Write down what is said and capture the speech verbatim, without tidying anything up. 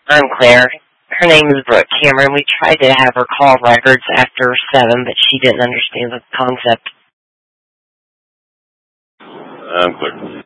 I'm Claire. Her name is Brooke Cameron. We tried to have her call records after seven, but she didn't understand the concept. I'm Claire.